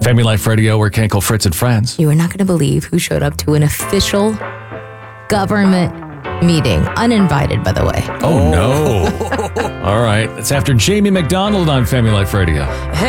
Family Life Radio, we're Kenkel, Fritz, and friends. You are not going to believe who showed up to an official government meeting. Uninvited, by the way. Oh, no. All right. It's after Jamie McDonald on Family Life Radio.